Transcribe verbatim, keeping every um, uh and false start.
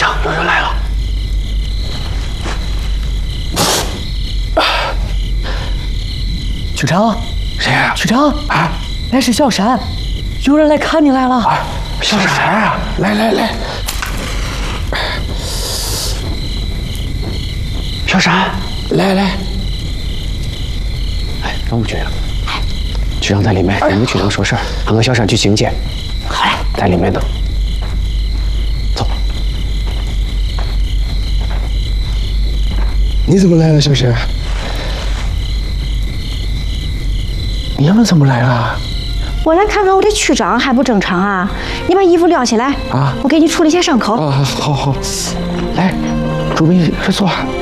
长，有人来了。 局长， 谁呀？ 局长， 啊， 来是小山，有人来看你来了。 啊，小山啊，来来来，小山，来来。哎，让我觉了。局长在里面，你们局长说事儿，俺和小山去行街。好嘞，在里面等。走。 你怎么来了，小山？ 你们怎么来了？ 我来看看我的区长还不正常啊！你把衣服撂起来啊， 我给你处理一下伤口。 啊，好好，来，朱斌，这坐。